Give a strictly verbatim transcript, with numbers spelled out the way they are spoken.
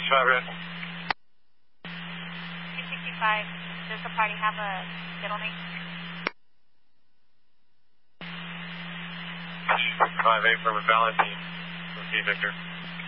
sixty-five, red. three sixty-five, does the party have a middle name? five eight from Valentine. Let's see, Victor.